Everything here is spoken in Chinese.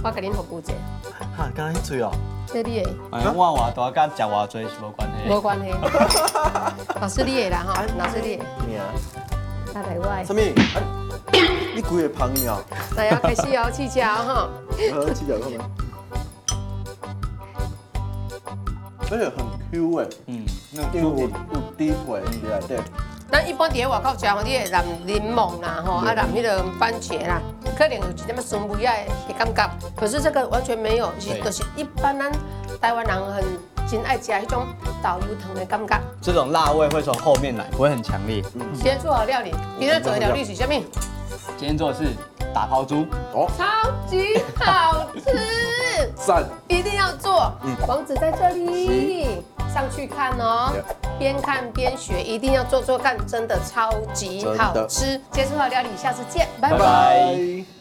我给您服务者。 哈，刚才吹哦。 这你的。 哎，我偌大甲食偌多是无关系。 无关系。老师你的啦哈，老师你的。来来我的。 什么？你规个芳呀？ 来要开始哦，气球哈。 气球看吗？而且很 Q 哎， 那个有低回来对。 咱一般伫外口食吼，你会染柠檬啦，吼，啊染迄个番茄啦，可能有一点酸味啊的感觉。可是这个完全没有，就是一般咱台湾人真爱吃迄种导游糖的感觉。 这种辣味会从后面来，不会很强烈。 今天做好料理，今天做的料理是什么？ 今天做的是打抛猪， 哦， 超级好吃， 赞！ 一定要做。网址在这里，上去看哦。边看边学，一定要做做看，真的超级好吃。接触好料理，下次见，拜拜。